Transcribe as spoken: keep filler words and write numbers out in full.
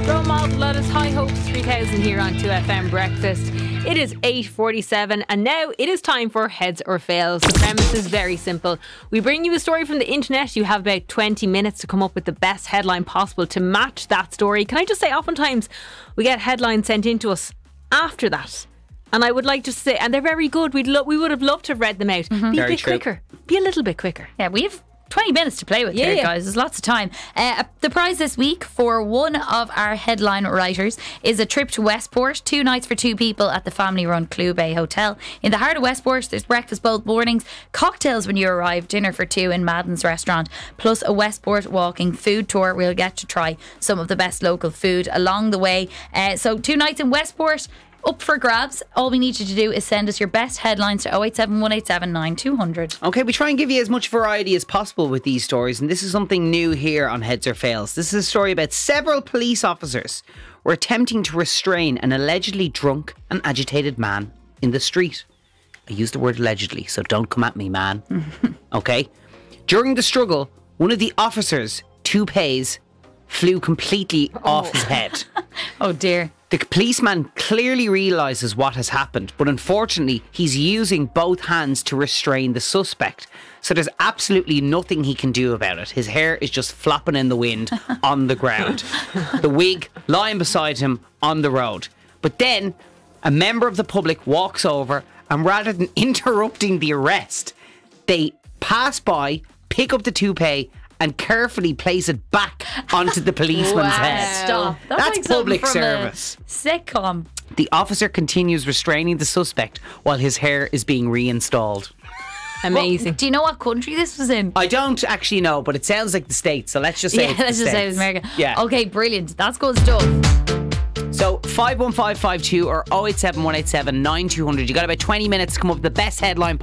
Rome Lotus High Hopes three thousand here on two F M Breakfast. It is eight forty-seven and now it is time for Heads or Fails. The premise is very simple. We bring you a story from the internet. You have about twenty minutes to come up with the best headline possible to match that story. Can I just say, oftentimes we get headlines sent in to us after that. And I would like to say, and they're very good. We'd lo- we would have loved to have read them out. Mm-hmm. Be a very bit true. quicker. Be a little bit quicker. Yeah, we've twenty minutes to play with Yeah, here, yeah. guys. There's lots of time. Uh, the prize this week for one of our headline writers is a trip to Westport. Two nights for two people at the family-run Clue Bay Hotel. In the heart of Westport, there's breakfast both mornings, cocktails when you arrive, dinner for two in Madden's restaurant, plus a Westport walking food tour. We'll get to try some of the best local food along the way. Uh, so two nights in Westport, up for grabs. All we need you to do is send us your best headlines to oh eight seven, one eight seven, nine two hundred. Okay, we try and give you as much variety as possible with these stories, and this is something new here on Heads or Fails. This is a story about several police officers were attempting to restrain an allegedly drunk and agitated man in the street. I use the word allegedly, so don't come at me, man. Okay? During the struggle, one of the officers' toupees flew completely off his head. Oh dear. The policeman clearly realises what has happened, but unfortunately he's using both hands to restrain the suspect. So there's absolutely nothing he can do about it. His hair is just flopping in the wind on the ground. The wig lying beside him on the road. But then a member of the public walks over and rather than interrupting the arrest, they pass by, pick up the toupee and carefully place it back onto the policeman's Wow. head. Stop. That's, That's like something public from service. A sitcom. The officer continues restraining the suspect while his hair is being reinstalled. Amazing. Do you know what country this was in? I don't actually know, but it sounds like the States, so let's just say Yeah, it's let's the just say it States. was America. Yeah. Okay, brilliant. That's good stuff. So five one five five two or oh eight seven, one eight seven, nine two hundred. You got about twenty minutes to come up with the best headline